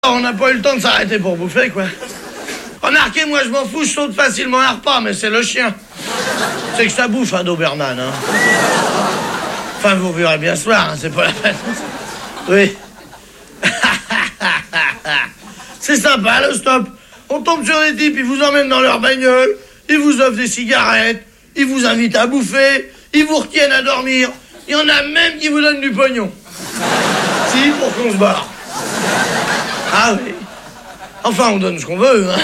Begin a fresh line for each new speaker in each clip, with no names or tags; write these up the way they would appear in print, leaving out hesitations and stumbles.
On n'a pas eu le temps de s'arrêter pour bouffer, quoi. Remarquez, moi, je m'en fous, je saute facilement un repas, mais c'est le chien. C'est que ça bouffe, un Doberman, hein. Enfin, vous verrez bien ce soir, hein, c'est pas la peine. Oui. C'est sympa, le stop. On tombe sur des types, ils vous emmènent dans leur bagnole, ils vous offrent des cigarettes, ils vous invitent à bouffer, ils vous retiennent à dormir. Il y en a même qui vous donnent du pognon. Si, pour qu'on se barre. Ah oui. Enfin, on donne ce qu'on veut, hein.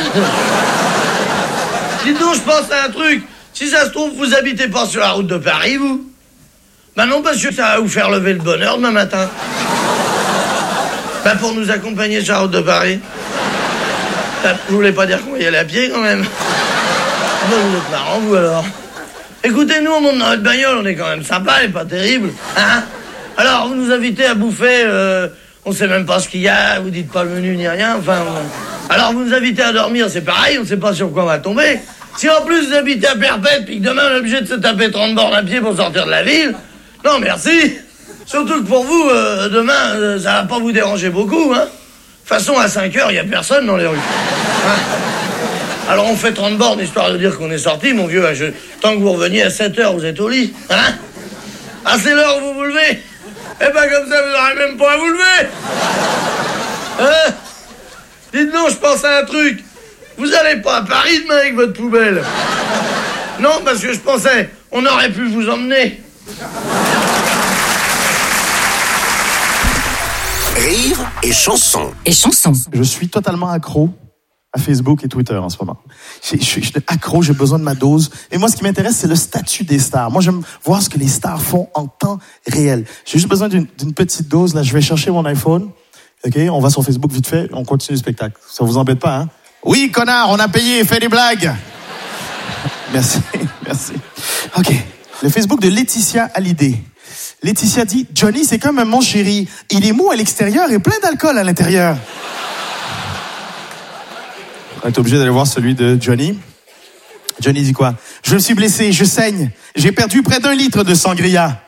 Dites donc, je pense à un truc. Si ça se trouve, vous habitez pas sur la route de Paris, vous? Bah non, parce que ça va vous faire lever le bonheur demain matin. Bah pour nous accompagner sur la route de Paris. Bah, vous voulez pas dire qu'on va y aller à pied, quand même? Bah, vous êtes marrant, vous, alors. Écoutez, nous, on monte dans notre bagnole, on est quand même sympa et pas terrible, hein? Alors, vous nous invitez à bouffer, on sait même pas ce qu'il y a, vous dites pas le menu ni rien, enfin... Alors, vous nous invitez à dormir, c'est pareil, on sait pas sur quoi on va tomber. Si en plus vous habitez à Perpète, puis que demain on est obligé de se taper 30 bornes à pied pour sortir de la ville, non, merci. Surtout que pour vous, demain, ça va pas vous déranger beaucoup, hein. De toute façon, à 5 heures, il y a personne dans les rues. Hein. Alors, on fait 30 bornes, histoire de dire qu'on est sorti, mon vieux. Tant que vous reveniez à 7 heures, vous êtes au lit, hein. Ah, c'est l'heure où vous vous levez. Eh ben, comme ça, vous n'aurez même pas à vous lever. Hein? Dites donc, je pense à un truc. Vous allez pas à Paris demain avec votre poubelle? Non, parce que je pensais, on aurait pu vous emmener.
Rire et chanson.
Et chanson.
Je suis totalement accro à Facebook et Twitter en ce moment. Je suis accro, j'ai besoin de ma dose. Et moi, ce qui m'intéresse, c'est le statut des stars. Moi, j'aime voir ce que les stars font en temps réel. J'ai juste besoin d'une petite dose. Là, je vais chercher mon iPhone. OK, on va sur Facebook vite fait, on continue le spectacle. Ça vous embête pas, hein? Oui, connard, on a payé, fais des blagues. Merci, merci. OK, le Facebook de Laetitia Hallyday. Laetitia dit, Johnny, c'est comme mon chéri. Il est mou à l'extérieur et plein d'alcool à l'intérieur. On est obligé d'aller voir celui de Johnny. Johnny dit quoi? Je me suis blessé, je saigne. J'ai perdu près d'1 litre de sangria.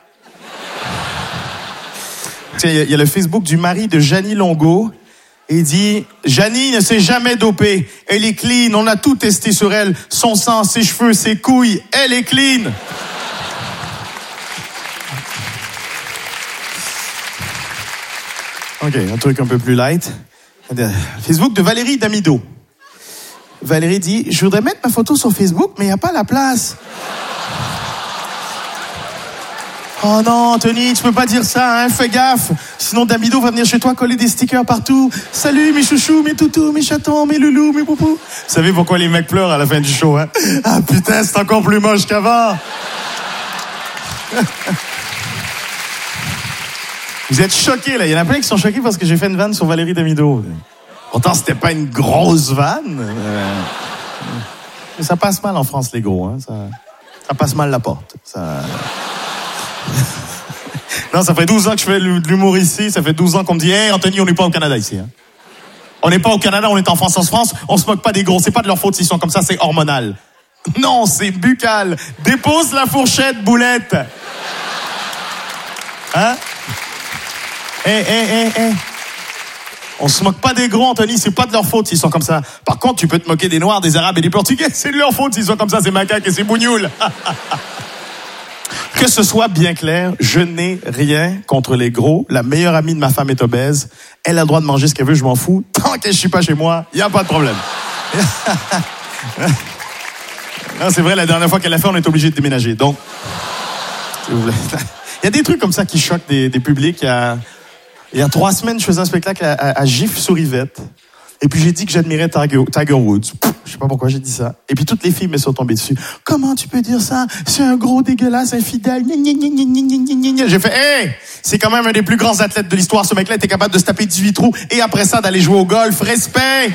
Tiens, il y a le Facebook du mari de Jeannie Longo. Et il dit, Jeannie ne s'est jamais dopée. Elle est clean, on a tout testé sur elle. Son sang, ses cheveux, ses couilles. Elle est clean. OK, un truc un peu plus light. Facebook de Valérie Damido. Valérie dit, je voudrais mettre ma photo sur Facebook, mais il n'y a pas la place. Oh non, Anthony, tu peux pas dire ça, hein, fais gaffe. Sinon, Damido va venir chez toi coller des stickers partout. Salut, mes chouchous, mes toutous, mes chatons, mes loulous, mes poupous. Vous savez pourquoi les mecs pleurent à la fin du show, hein? Ah putain, c'est encore plus moche qu'avant. Vous êtes choqués, là. Il y en a plein qui sont choqués parce que j'ai fait une vanne sur Valérie Damido. Pourtant, c'était pas une grosse vanne. Mais ça passe mal en France, les gros, hein. Ça passe mal la porte. Non, ça fait 12 ans que je fais de l'humour ici. Ça fait 12 ans qu'on me dit, hey, Anthony, on n'est pas au Canada ici. Hein. On n'est pas au Canada, on est en France. En France, on se moque pas des gros. C'est pas de leur faute s'ils sont comme ça, c'est hormonal. Non, c'est buccal. Dépose la fourchette, boulette. Hein? On se moque pas des gros, Anthony, c'est pas de leur faute s'ils sont comme ça. Par contre, tu peux te moquer des Noirs, des Arabes et des Portugais. C'est de leur faute s'ils sont comme ça, c'est macaques et c'est bougnoul. Que ce soit bien clair, je n'ai rien contre les gros. La meilleure amie de ma femme est obèse. Elle a le droit de manger ce qu'elle veut, je m'en fous. Tant que je suis pas chez moi, il n'y a pas de problème. Non, c'est vrai, la dernière fois qu'elle l'a fait, on est obligé de déménager. Donc, s'il vous plaît. Il y a des trucs comme ça qui choquent des publics. Il y a 3 semaines, je faisais un spectacle à Gif-sur-Yvette. Et puis j'ai dit que j'admirais Tiger Woods. Je sais pas pourquoi j'ai dit ça. Et puis toutes les filles me sont tombées dessus. Comment tu peux dire ça? C'est un gros dégueulasse, infidèle. J'ai fait, hey! C'est quand même un des plus grands athlètes de l'histoire. Ce mec-là était capable de se taper 18 trous et après ça d'aller jouer au golf. Respect!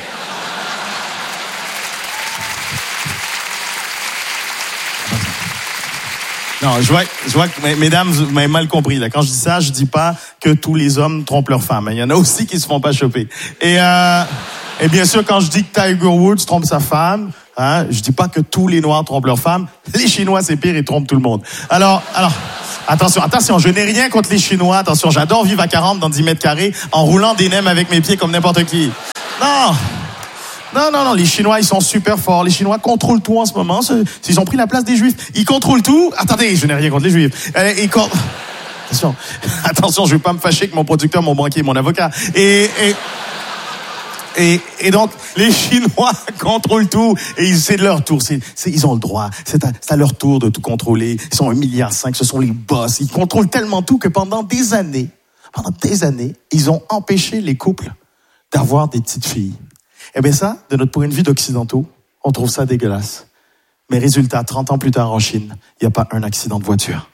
Non, je vois que, mesdames, vous m'avez mal compris, là. Quand je dis ça, je dis pas que tous les hommes trompent leurs femmes. Il y en a aussi qui se font pas choper. Et bien sûr, quand je dis que Tiger Woods trompe sa femme, hein, je dis pas que tous les Noirs trompent leurs femmes. Les Chinois, c'est pire, ils trompent tout le monde. Alors, Attention, je n'ai rien contre les Chinois. Attention, j'adore vivre à 40 dans 10 mètres carrés en roulant des nems avec mes pieds comme n'importe qui. Non, les Chinois, ils sont super forts. Les Chinois contrôlent tout en ce moment. Ils ont pris la place des Juifs. Ils contrôlent tout. Attendez, je n'ai rien contre les Juifs. Attention, je vais pas me fâcher avec mon producteur, mon banquier, mon avocat. Et donc, les Chinois contrôlent tout et c'est de leur tour. Ils ont le droit. C'est à leur tour de tout contrôler. Ils sont 1,5 milliard. Ce sont les boss. Ils contrôlent tellement tout que pendant des années, ils ont empêché les couples d'avoir des petites filles. Eh bien ça, de notre point de vue d'occidentaux, on trouve ça dégueulasse. Mais résultat, 30 ans plus tard en Chine, il n'y a pas un accident de voiture.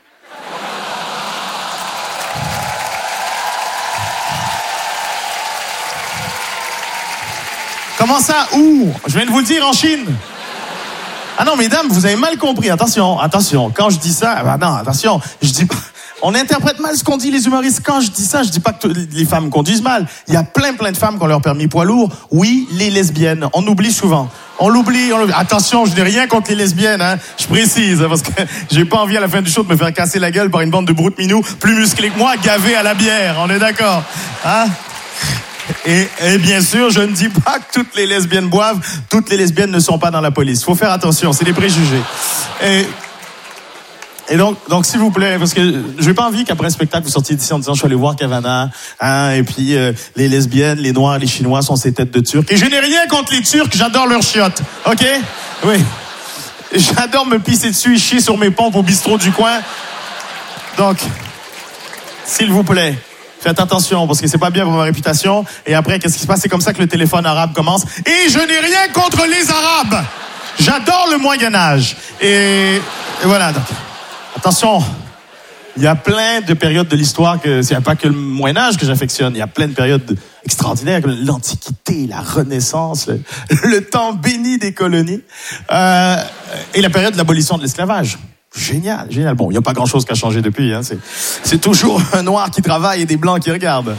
Comment ça? Où? Je viens de vous le dire, en Chine. Ah non, mesdames, vous avez mal compris. Attention. Quand je dis ça, attention. Je dis pas... On interprète mal ce qu'on dit, les humoristes. Quand je dis ça, je dis pas que les femmes conduisent mal. Il y a plein de femmes qui ont leur permis poids lourd. Oui, les lesbiennes. On oublie souvent. On l'oublie. Attention, je n'ai rien contre les lesbiennes, hein. Je précise, parce que j'ai pas envie à la fin du show de me faire casser la gueule par une bande de broutes minous plus musclés que moi, gavés à la bière. On est d'accord? Hein? Et bien sûr, je ne dis pas que toutes les lesbiennes boivent. Toutes les lesbiennes ne sont pas dans la police. Faut faire attention, c'est des préjugés. Et donc, s'il vous plaît, parce que j'ai pas envie qu'après un spectacle, vous sortiez d'ici en disant, je suis allé voir Cavana, hein, et puis les lesbiennes, les noirs, les chinois sont ces têtes de turcs. Et je n'ai rien contre les turcs, j'adore leurs chiottes, ok? Oui. J'adore me pisser dessus et chier sur mes pompes au bistrot du coin. Donc, s'il vous plaît, faites attention, parce que c'est pas bien pour ma réputation. Et après, qu'est-ce qui se passe? C'est comme ça que le téléphone arabe commence. Et je n'ai rien contre les Arabes! J'adore le Moyen-Âge. Et voilà, donc... Attention, il y a plein de périodes de l'histoire que c'est pas que le Moyen-Âge que j'affectionne. Il y a plein de périodes extraordinaires comme l'Antiquité, la Renaissance, le temps béni des colonies et la période de l'abolition de l'esclavage. Génial. Bon, il n'y a pas grand-chose qui a changé depuis. Hein. C'est toujours un noir qui travaille et des blancs qui regardent.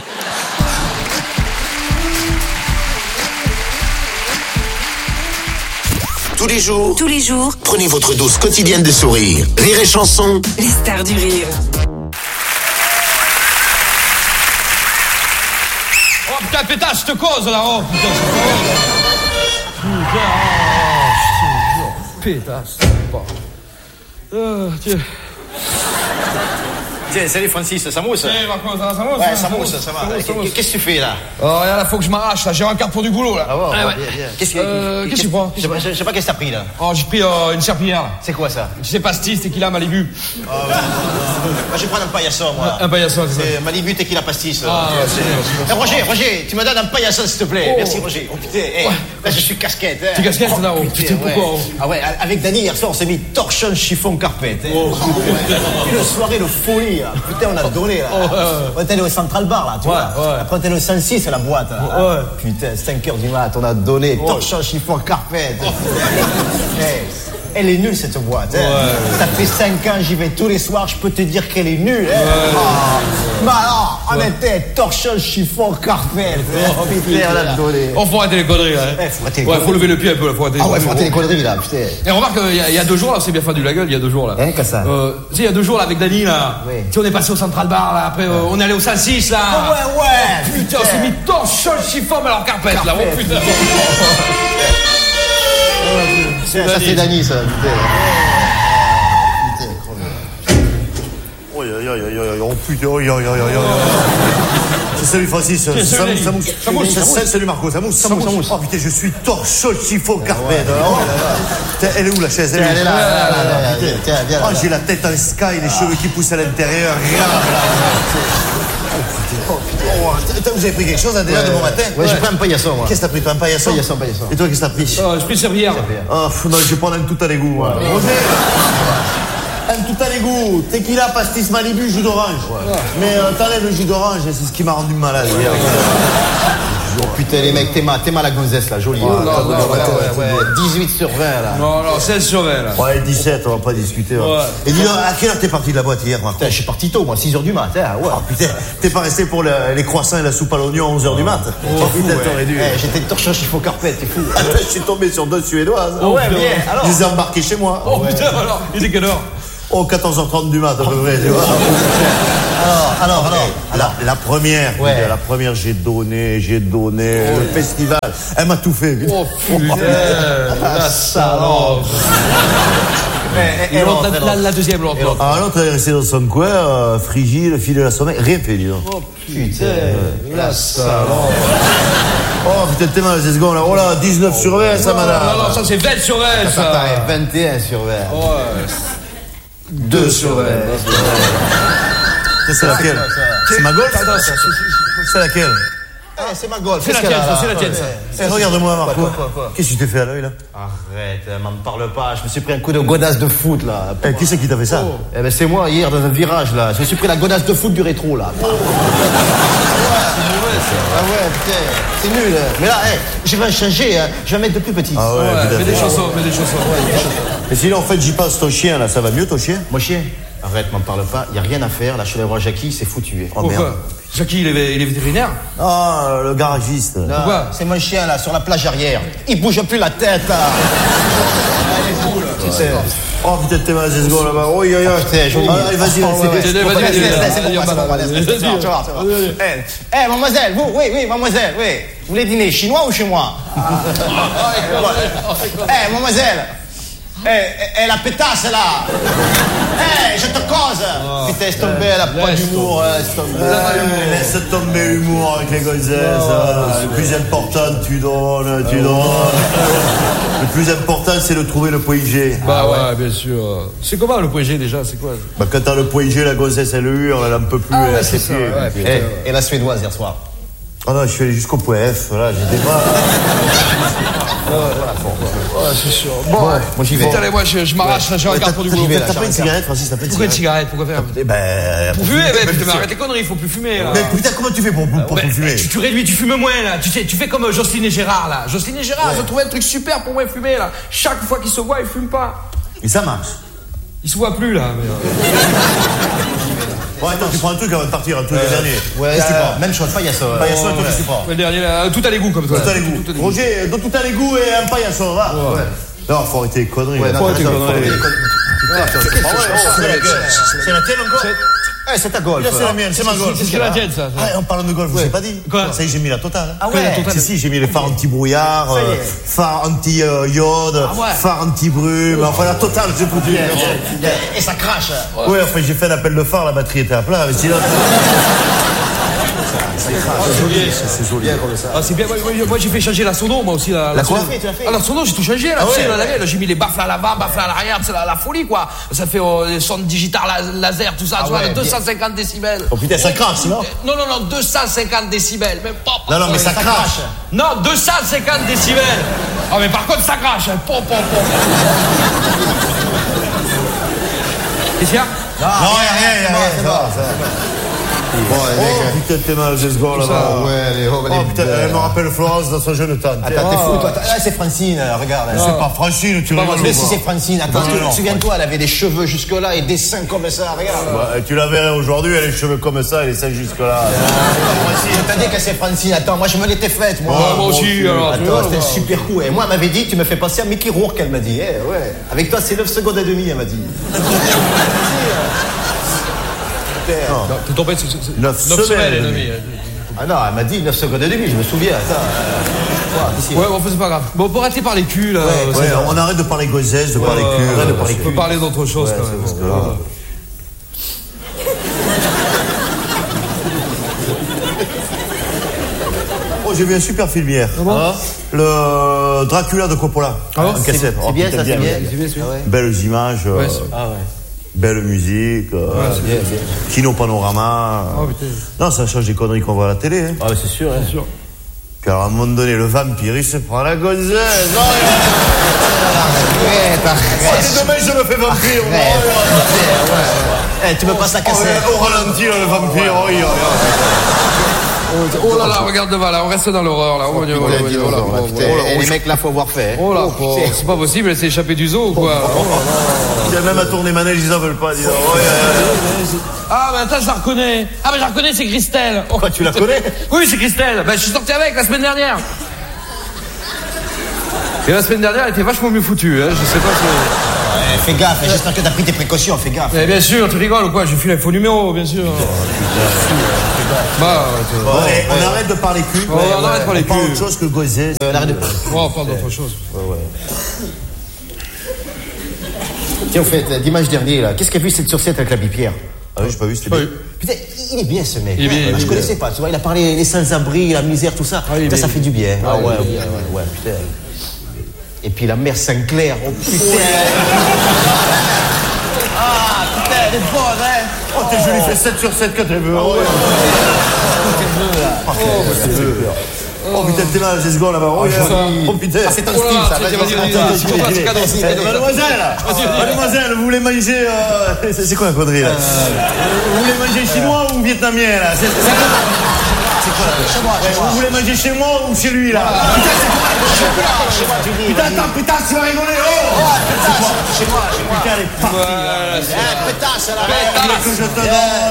Tous les jours, prenez votre dose quotidienne de sourire. Rire et chanson.
Les stars du rire.
Oh putain, pétasse, je te cause là, oh putain, pétasse, tiens.
Tiens, salut Francis, ça mousse?
Ouais,
ça mousse, ça va. Qu'est-ce que tu fais là?
Oh, regarde, là, faut que je m'arrache, là, j'ai un quart pour du boulot, là.
Ah bon,
ouais.
Bien. Qu'est-ce
que tu prends?
Je sais pas qu'est-ce que t'as pris là.
Oh, j'ai pris une serpillière, là.
C'est quoi ça?
Tu sais, pastis, tequila, Malibu.
Moi, je vais prendre un paillasson, moi.
Un paillasson, c'est ça.
C'est Malibu, tequila, pastis.
Ah, c'est
Roger, tu me donnes un paillasson, s'il te plaît.
Oh.
Merci, Roger. Oh putain, là, je suis casquette. Hein.
Tu casquette, là, oh putain, pourquoi?
Ah ouais, avec Dany, hier soir, on s'est mis torchon, chiffon, carpette.
Oh,
Une soirée de folie, là. Putain, on a donné, là. On était allé au Central Bar, là, tu vois. Après, on était allé au 106, la boîte, là. Putain, 5h du mat, on a donné torchon, chiffon, carpette. Elle est nulle, cette boîte. Ça fait 5 ans, j'y vais tous les soirs, je peux te dire qu'elle est nulle. Mais alors, on était torchon, chiffon, carpette. Putain, on a donné.
Oh, faut arrêter les conneries, là. Faut lever le pied un peu, là. Faut
arrêter les conneries, là, putain.
Et remarque, il y a 2 jours, là, c'est bien fendu la gueule, il y a 2 jours, là.
Qu'est-ce ça?
Tu sais, il y a 2 jours, là, avec Dany, là.
Oui.
Tu sais, on est passé au Central Bar, là, après, on est allé au 106, là.
Ouais.
Putain, on s'est mis torchon, chiffon, mais alors carpette, là. Oh, putain.
Ça, c'est Dany, ça, putain.
Oh putain, salut Francis, ça mousse. Salut Marco, ça mousse. Oh putain, je suis torchon, chiffon, carpette. Elle est où la chaise?
Elle est là. Tiens, viens là.
J'ai la tête en sky, les cheveux qui poussent à l'intérieur. Vous avez pris quelque chose déjà de bon matin?
Ouais, j'ai pris un paillasson, moi.
Qu'est-ce que t'as pris, toi, un paillasson?
Paillasson.
Et toi, qu'est-ce que t'as pris?
J'ai pris servière.
Oh, non, je vais prendre un tout à l'égout, moi. Roger, un tout à l'égout, tequila, pastis, Malibu, jus d'orange. Mais t'enlèves le jus d'orange, c'est ce qui m'a rendu malade hier.
Oh putain, les mecs, t'es mal la gonzesse, là, jolie. 18 sur 20, là.
Non, 16 sur 20, là.
Ouais, 17, on va pas discuter. Et dis-donc, à quelle heure t'es parti de la boîte hier, Marco?
Putain, je suis parti tôt, moi, 6h du matin.
Oh putain, t'es pas resté pour les croissants et la soupe à l'oignon à 11h du mat?
Oh putain, t'aurais dû. J'étais torchon, chiffon, carpette, t'es fou.
Je suis tombé sur 2 Suédoises.
Ouais, bien, alors.
Je les ai embarqués chez moi.
Oh putain, alors, il était quelle heure?
14h30 du mat, à peu près, tu vois. Alors, la première,
Ouais.
la première, j'ai donné, le festival. Elle m'a tout fait.
Oh putain, la salope. La deuxième, l'autre.
Ah, l'autre, elle est restée dans son coin, frigide, fil de la sommeil, rien fait, dis donc.
Oh putain, la salope.
Oh putain, t'es mal, ces secondes là. Oh là, 19 sur 20, ça, madame.
Non, ça c'est 20 sur 20, ça.
21 sur 20.
Ouais.
2 sur 20.
C'est laquelle? C'est ma golf? C'est laquelle?
C'est ma golf.
C'est la tienne, ça, c'est la tienne, ça.
Eh, regarde-moi, Marco.
Quoi
Qu'est-ce que tu t'es fait à l'œil, là?
Arrête, m'en parle pas. Je me suis pris un coup de godasse de foot, là.
Eh, qui c'est qui t'a fait ça?
Eh ben, c'est moi, hier, dans un virage, là. Je me suis pris la godasse de foot du rétro, là.
C'est mauvais, ça.
Ah ouais, putain, c'est nul. Mais là, je vais changer, hein. Je vais mettre de plus petit.
Ah ouais,
Ouais,
putain.
mets des chaussons.
Et sinon, en fait, j'y passe ton chien, là. Ça va mieux, ton chien?
Mon chien, arrête, m'en parle pas. Y a rien à faire. Là, je suis allé voir Jackie, c'est foutu.
Oh, merde.
Pourquoi? Jackie, il est vétérinaire?
Ah, le garagiste.
Là,
Pourquoi?
c'est mon chien, là, sur la plage arrière. Il bouge plus la tête, là.
Oh putain, t'es mal, ces secondes là-bas. Oh,
Putain, joli.
Allez, vas-y,
Ouais, ouais.
vas-y.
Vas-y,
Tu vas voir. Eh, mademoiselle, vous, oui, mademoiselle, oui. Vous voulez dîner chinois ou chez moi? Eh, mademoiselle. Eh, la pétasse, là. Eh, je te cause. Putain, laisse tomber, elle a pas d'humour, laisse tomber.
Laisse tomber l'humour avec les gonzesses. Le plus important, tu donnes. Le plus important, c'est de trouver le point G.
Bah ouais, bien sûr. C'est comment le point G déjà? C'est quoi?
Bah, quand t'as le point G, la gonzesse, elle hurle, elle en peut plus, elle a ses pieds.
ouais, putain.
Et la suédoise hier soir.
Ah non, je suis allé jusqu'au point F, là, j'étais pas.
Ouais, c'est sûr. Bon,
moi j'y vais.
Putain, allez, moi je m'arrache, là, j'ai un quart pour du boulot.
vais, là.
T'as pas une cigarette, Francis, t'as pas une
Pourquoi une
cigarette?
cigarette? Pourquoi faire?
Eh ben.
Pour fumer, mais putain, mais arrête tes conneries, il faut plus fumer, là.
Mais putain, comment tu fais pour
Ouais,
fumer?
tu réduis, tu fumes moins là. Tu fais comme Jocelyne et Gérard là. Jocelyne et Gérard, ils ont trouvé un truc super pour moins fumer là. Chaque fois qu'ils se voient, ils fument pas.
Et ça marche.
Ils se voient plus là. Mais,
Bon, attends, tu prends un truc avant de partir, un truc le dernier.
Ouais,
Qu'est-ce que tu prends?
même chose, paillasson.
Paillasson, toi, qu'est-ce que tu prends?
Le dernier là, tout à l'égout comme toi.
Tout à l'égout. Roger, dans tout à l'égout et un paillasson, va.
Ouais.
Non, faut arrêter les conneries.
Ouais,
là.
non,
Faut arrêter les
attends,
conneries. C'est la tienne encore?
Eh, c'est ta golf.
Là, c'est la mienne, c'est ma golf.
C'est ce que la tienne ça.
Ah, en parlant de golf, je vous ai pas dit.
Quoi?
Ça y est, j'ai mis la totale.
Ah ouais.
Si, j'ai mis les phares anti-brouillard,
Ça y est.
phares anti-iode,
Ah ouais.
phares anti-brume, enfin la totale, j'ai foutu.
Et ça crache.
Oui, enfin j'ai fait un appel de phare, la batterie était à plat, mais sinon.
C'est joli. Ah, c'est bien. Moi j'ai fait changer la sono, moi aussi. La
quoi?
sono. Ah, la sono, j'ai tout changé là. Tu sais, là, j'ai mis les baffles à l'avant, baffles à l'arrière, c'est la folie quoi. Ça fait les sons digital laser, tout ça, tu vois,
ouais,
250 décibels.
Oh putain, ça crache, non?
Non, 250 décibels. Mais pop.
Non, mais ça crache.
Non, 250 décibels. Ah, mais par contre, ça crache. Hein. Pop. Qu'est-ce qu'il y a?
Non, y'a rien. Ça va.
Bon,
Oh putain, t'es mal, ce gars là-bas.
ouais,
Oh putain, elle me rappelle Florence dans son jeune temps.
Attends, t'es fou, toi. Là, c'est Francine, regarde.
C'est pas Francine, tu rigoles.
Mais si c'est Francine, attends,
Non.
souviens-toi, elle avait des cheveux jusque-là et des seins comme ça, regarde.
Ouais, tu la verrais aujourd'hui, elle a les cheveux comme ça, elle est seins jusque-là.
Je t'ai dit que c'est Francine, attends, moi je me l'étais faite, moi.
Ouais, moi aussi, alors.
Attends, c'était super cool. Et moi, elle m'avait dit, tu me fais passer à Mickey Rourke, elle m'a dit. Eh, ouais. Avec toi, c'est 9 secondes et demie, elle m'a dit.
T'es tombé sur
9 semaines et demie.
Ah non, elle m'a dit 9 secondes et demie, je me souviens. Attends.
Ouais, bon, c'est pas grave. Bon, pour arrêter par les culs, là.
Ouais, on arrête de parler gonzesse, de parler cul.
arrête de parler
On peut parler d'autre chose quand même.
parce que là- Oh, j'ai vu un super film hier. Le Dracula de Coppola. En cassette.
C'est bien, ça, c'est bien.
Belles images. Belle musique. Kino Panorama. Non, ça change des conneries qu'on voit à la télé. Hein.
Ah, c'est sûr, hein.
Puis alors, à un moment donné, le vampire, il se prend la gonzesse. Demain, je me fais vampire.
Eh, tu me passes la cassette.
Au ralenti, là, le vampire.
Oh là là, regarde devant là, on reste dans l'horreur là.
Et les mecs là, faut avoir fait.
Oh là, c'est pas possible, elle s'est échappée du zoo ou quoi?
Il y a même à tourner manège, ils en veulent pas. Disant,
Ah, mais attends, je la reconnais. Ah, mais je la reconnais, c'est Christelle.
Quoi, tu la connais?
Oui, c'est Christelle. Ben, je suis sorti avec la semaine dernière. Et la semaine dernière, elle était vachement mieux foutue, hein. Je sais pas si.
fais gaffe, j'espère que t'as pris tes précautions, fais gaffe.
Bien sûr, tu rigoles ou quoi? J'ai filé un faux numéro, bien sûr.
Bah, on arrête de parler cul.
On arrête de parler cul.
On parle autre chose que gauzer.
On arrête de...
On parle d'autre chose.
Tiens, au fait, dimanche dernier, là, qu'est-ce qu'a vu cette sursette avec l'abbé Pierre?
Ah oui, j'ai pas vu, c'était bien.
Putain, il est bien ce mec.
Il est bien,
Je connaissais pas, tu vois, il a parlé les sans-abri, la misère, tout ça. Putain, ça fait du bien. Ah ouais, putain. Et puis la mère Sinclair, oh putain. Ah putain, elle est bonne, hein.
Oh, je lui fais 7 sur 7 quand elle veut. Oh putain, t'es là, 10 secondes là-bas. Oh putain.
Ah, c'est ton style, ça.
Mademoiselle, vous voulez manger... C'est quoi la connerie là? Vous voulez manger chinois ou vietnamien là? C'est quoi vous voulez manger chez moi ou chez lui là? Putain, c'est quoi? Chez moi, tu dis. Putain, tu vas rigoler. Oh, chez moi. Putain, elle est partie.
Pétasse, là.
Que je te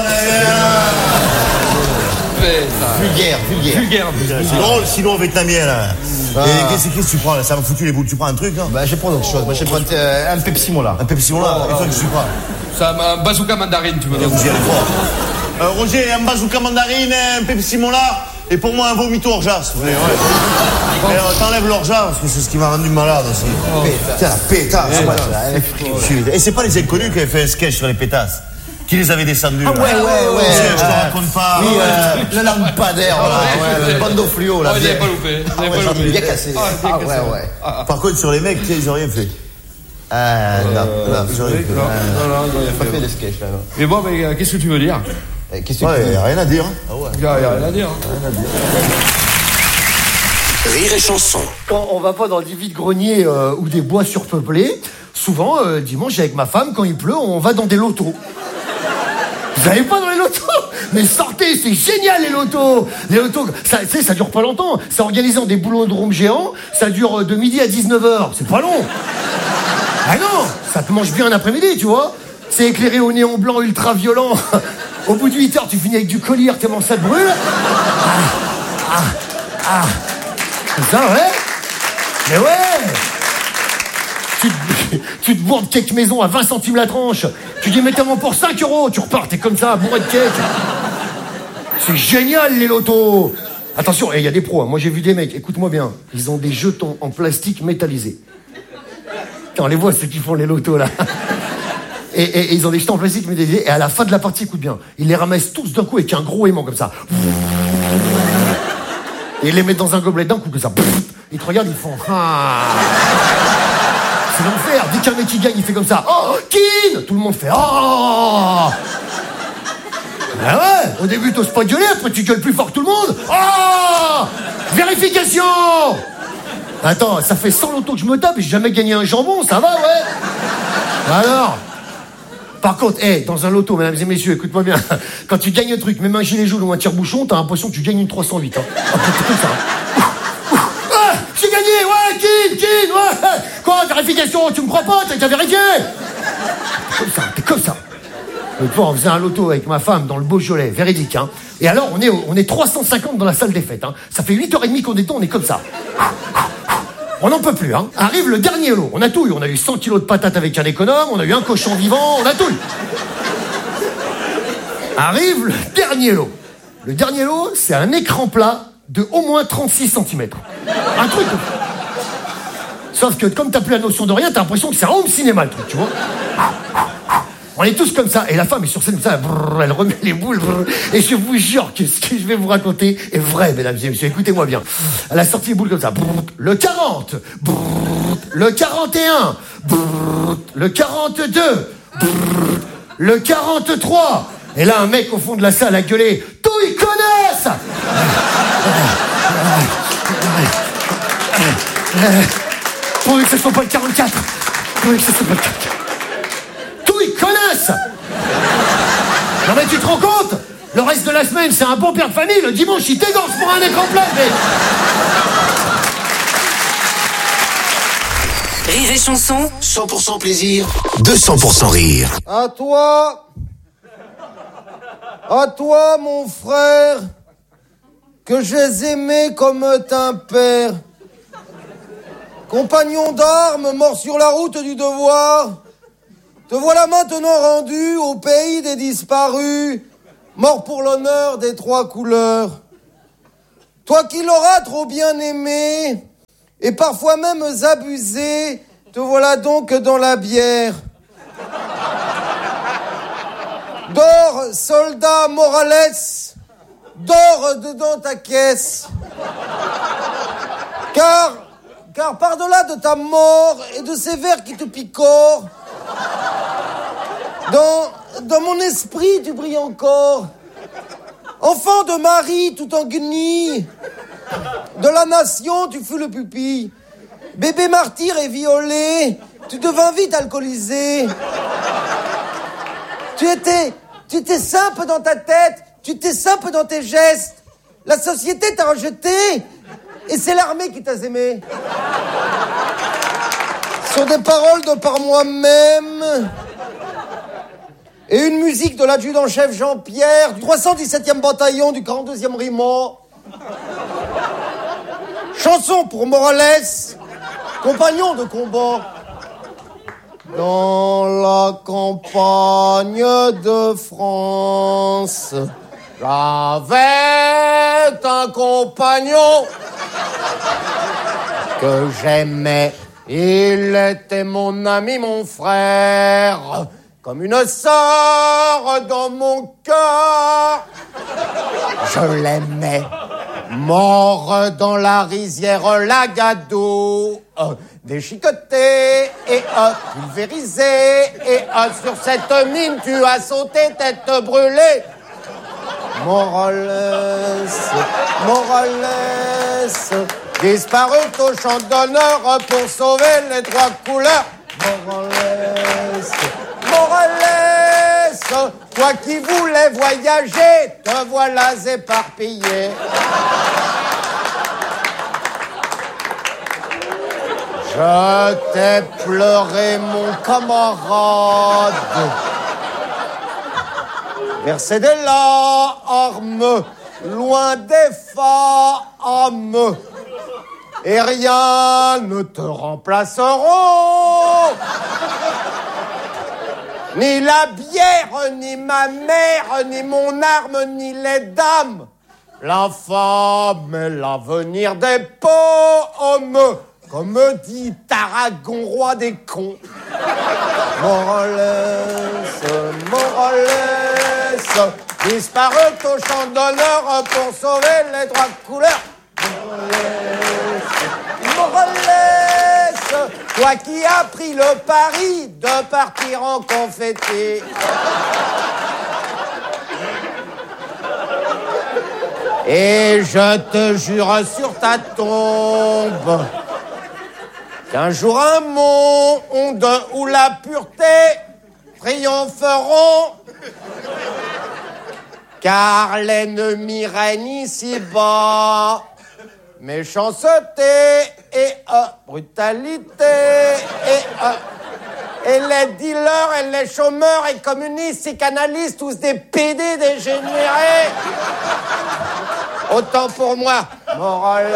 donne.
Vulgaire.
C'est drôle, sinon vietnamien là. Et qu'est-ce que tu prends là? Ça m'a foutu les boules. Tu prends un truc là?
Bah, je vais prendre autre chose. Moi, je vais prendre un Pepsi Mola.
Un Pepsi Mola. Et toi, qu'est-ce que tu prends?
Ça, un bazooka mandarine, tu me donnes.
Vous y allez fort. Roger, un bazooka mandarine, un Pepsi Mola. Et pour moi, un vomito orgeas. Et t'enlèves l'orgeas parce que c'est ce qui m'a rendu malade aussi. Tiens, la pétasse. Et c'est pas les inconnus qui avaient fait un sketch sur les pétasses. Qui les avait descendus.
Ah ouais.
Je te raconte pas.
Oui, le lampadaire, le bandeau fluo, là.
Il n'avait pas loupé.
J'en ai bien cassé. Ah ouais.
Par contre, sur les mecs, ils ont rien fait. Non, ils ont rien fait.
Non,
Il a pas fait de sketch, là.
Mais bon, qu'est-ce que tu veux dire?
Qu'est-ce que
Ouais,
tu veux?
y a rien à dire.
Il n'y a rien à dire.
Rire et chanson.
Quand on va pas dans des vides-greniers ou des bois surpeuplés, souvent, dimanche, avec ma femme, quand il pleut, on va dans des lotos. Vous n'allez pas dans les lotos? Mais sortez, c'est génial les lotos! Les lotos, ça, tu sais, ça dure pas longtemps. C'est organisé en des boulodromes géants, ça dure de midi à 19h. C'est pas long. Ah non, ça te mange bien un après-midi, tu vois. C'est éclairé au néon blanc ultra violent. Au bout de 8 heures, tu finis avec du collier tellement ça te brûle. Comme ça, ouais. Mais ouais. Tu te bourres de cake maison à 20 centimes la tranche. Tu dis, mettez-moi pour 5 €. Tu repars, t'es comme ça, bourré de cake. C'est génial, les lotos. Attention, il y a des pros. Hein. Moi, j'ai vu des mecs, écoute-moi bien. Ils ont des jetons en plastique métallisés. On les voit, ceux qui font les lotos, là. Et ils ont des jetons en plastique métallisés. Et à la fin de la partie, écoute bien, ils les ramassent tous d'un coup avec un gros aimant, comme ça. Et ils les mettent dans un gobelet d'un coup, comme ça. Ils te regardent, ils font... C'est l'enfer. Dès qu'un mec qui gagne, il fait comme ça. Oh, Kin! Tout le monde fait oh! Ah ouais, au début, t'oses pas gueuler, après tu gueules plus fort que tout le monde. Oh! Vérification! Attends, ça fait 100 lotos que je me tape et j'ai jamais gagné un jambon, ça va, ouais? Alors? Par contre, dans un loto, mesdames et messieurs, écoute-moi bien. Quand tu gagnes un truc, même un gilet jaune ou un tire-bouchon, t'as l'impression que tu gagnes une 308. Hein. C'est comme ça. J'ai gagné, ouais, Kin, ouais. Quoi, vérification, tu me crois pas, t'as qu'à vérifier. T'es comme ça. L'autre fois, on faisait un loto avec ma femme dans le Beaujolais, véridique, hein. Et alors, on est 350 dans la salle des fêtes, hein. Ça fait 8h30 qu'on est dedans, on est comme ça. On n'en peut plus, hein. Arrive le dernier lot. On a tout eu. On a eu 100 kilos de patates avec un économe, on a eu un cochon vivant, on a tout eu. Arrive le dernier lot. Le dernier lot, c'est un écran plat de au moins 36 cm. Un truc. Sauf que comme t'as plus la notion de rien, t'as l'impression que c'est un home cinéma, le truc, tu vois. On est tous comme ça. Et la femme est sur scène comme ça, elle remet les boules. Et je vous jure que ce que je vais vous raconter est vrai, mesdames et messieurs. Écoutez-moi bien. Elle a sorti les boules comme ça. Le 40. Le 41. Le 42. Le 43. Et là, un mec au fond de la salle a gueulé. Tout, ils connaissent! Pourvu que ce soit pas le 44. Pourvu que ce soit pas le 44. Tout, ils connaissent! Non mais tu te rends compte? Le reste de la semaine, c'est un bon père de famille. Le dimanche, il t'égorge pour un écran plat, mais...
Rire et chanson, 100% plaisir, 200% rire.
À toi, mon frère, que j'ai aimé comme un père. Compagnon d'armes, mort sur la route du devoir, Te voilà maintenant rendu au pays des disparus, mort pour l'honneur des 3 couleurs. Toi qui l'auras trop bien aimé, et parfois même abusé, te voilà donc dans la bière. Dors, soldat Morales, dors dedans ta caisse. Car par-delà de ta mort et de ces vers qui te picorent, dans mon esprit tu brilles encore. Enfant de Marie tout en guenille, de la nation tu fus le pupille. Bébé martyr et violé, tu devins vite alcoolisé. Tu étais simple dans ta tête, tu étais simple dans tes gestes. La société t'a rejeté et c'est l'armée qui t'a aimé. Sur des paroles de par moi-même et une musique de l'adjudant-chef Jean-Pierre du 317e bataillon du 42e riment. Chanson pour Morales, compagnon de combat. Dans la campagne de France, j'avais un compagnon que j'aimais. Il était mon ami, mon frère, comme une sœur dans mon cœur. Je l'aimais. Mort dans la rizière Lagado, déchiqueté et pulvérisé, et sur cette mine tu as sauté tête brûlée. Morales, disparu au champ d'honneur pour sauver les 3 couleurs. Morales, toi qui voulais voyager, te voilà éparpillé. Je t'ai pleuré, mon camarade. Versé des larmes, loin des femmes, et rien ne te remplaceront. Ni la bière, ni ma mère, ni mon arme, ni les dames. La femme est l'avenir des pommes, comme dit Tarragon, roi des cons. Morales, disparu au champ d'honneur pour sauver les 3 couleurs. Morales, toi qui as pris le pari de partir en confetti. Et je te jure sur ta tombe qu'un jour un monde où la pureté triompheront, car l'ennemi règne ici-bas. Méchanceté et brutalité et les dealers et les chômeurs et communistes et canalistes, tous des PD dégénérés. Autant pour moi, Morales.